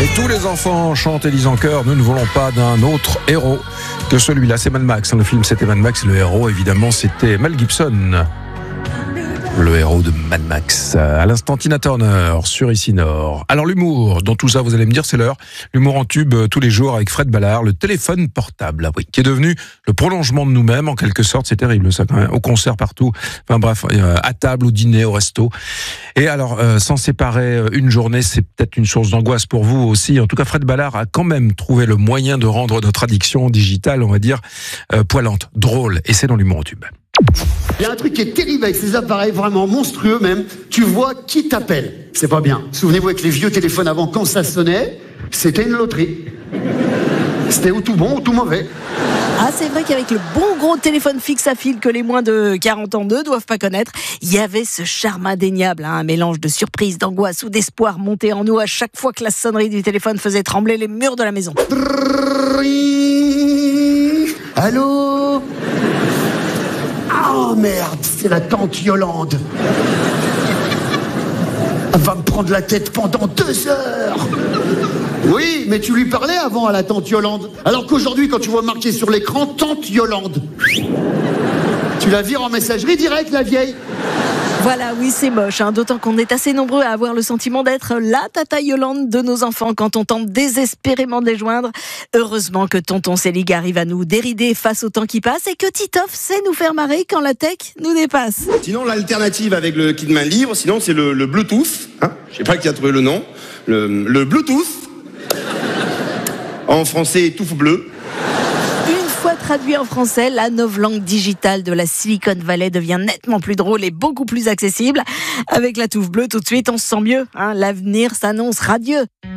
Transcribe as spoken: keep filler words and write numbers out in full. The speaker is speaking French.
Et tous les enfants chantent et disent en chœur, nous ne voulons pas d'un autre héros que celui-là. C'est Mad Max. Le film, c'était Mad Max. Le héros, évidemment, c'était Mel Gibson. Le héros de Mad Max. À l'instant, Tina Turner sur Ici Nord. Alors l'humour, dans tout ça, vous allez me dire, c'est l'heure. L'humour en tube euh, tous les jours avec Fred Ballard, le téléphone portable, ah oui, qui est devenu le prolongement de nous-mêmes en quelque sorte. C'est terrible ça quand même. Au concert partout. Enfin bref, euh, à table, au dîner, au resto. Et alors, euh, s'en séparer une journée, c'est peut-être une source d'angoisse pour vous aussi. En tout cas, Fred Ballard a quand même trouvé le moyen de rendre notre addiction digitale, on va dire, euh, poilante, drôle. Et c'est dans l'humour en tube. Il y a un truc qui est terrible avec ces appareils, vraiment monstrueux même. Tu vois qui t'appelle. C'est pas bien. Souvenez-vous avec les vieux téléphones avant, quand ça sonnait, c'était une loterie. C'était ou tout bon ou tout mauvais. Ah, c'est vrai qu'avec le bon gros téléphone fixe à fil que les moins de quarante ans ne doivent pas connaître, il y avait ce charme indéniable, hein, un mélange de surprise, d'angoisse ou d'espoir monté en nous à chaque fois que la sonnerie du téléphone faisait trembler les murs de la maison. Allô ? Oh merde, c'est la tante Yolande. Elle va me prendre la tête pendant deux heures. Oui, mais tu lui parlais avant à la tante Yolande. Alors qu'aujourd'hui, quand tu vois marqué sur l'écran, tante Yolande, tu la vires en messagerie directe, la vieille. Voilà, oui, c'est moche, hein, d'autant qu'on est assez nombreux à avoir le sentiment d'être la tata Yolande de nos enfants quand on tente désespérément de les joindre. Heureusement que tonton Célig arrive à nous dérider face au temps qui passe et que Titoff sait nous faire marrer quand la tech nous dépasse. Sinon, l'alternative avec le kit main libre, sinon c'est le, le Bluetooth. Hein, je sais pas qui a trouvé le nom. Le, le Bluetooth. En français, touffe bleu. Une fois traduit en français, la novlangue digitale de la Silicon Valley devient nettement plus drôle et beaucoup plus accessible. Avec la touffe bleue, tout de suite, on se sent mieux. Hein, l'avenir s'annonce radieux.